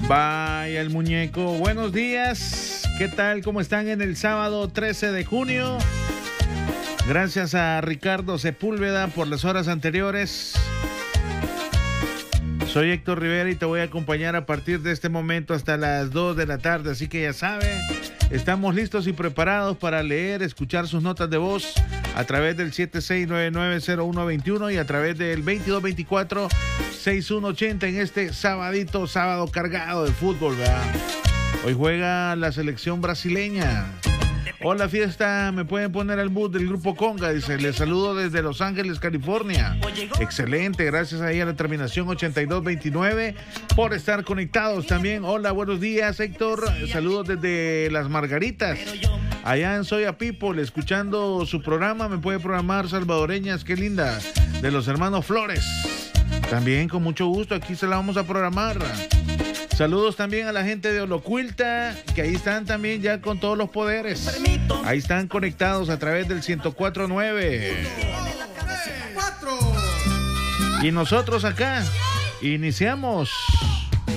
Vaya el muñeco. Buenos días. ¿Qué tal? ¿Cómo están en el sábado 13 de junio? Gracias a Ricardo Sepúlveda por las horas anteriores. Soy Héctor Rivera y te voy a acompañar a partir de este momento hasta las 2 de la tarde. Así que ya sabe, estamos listos y preparados para leer, escuchar sus notas de voz a través del 76990121 y a través del 2224-6180 en este sábado cargado de fútbol, ¿verdad? Hoy juega la selección brasileña. Hola fiesta, me pueden poner al bus del grupo Conga, dice, les saludo desde Los Ángeles, California. Excelente, gracias ahí a la terminación 8229 por estar conectados también. Hola, buenos días Héctor, saludos desde Las Margaritas, allá en Soya People, escuchando su programa. Me puede programar Salvadoreñas, qué linda, de los hermanos Flores. También con mucho gusto, aquí se la vamos a programar. Saludos también a la gente de Olocuilta, que ahí están también ya con todos los poderes. Ahí están conectados a través del 104.9. Y nosotros acá iniciamos.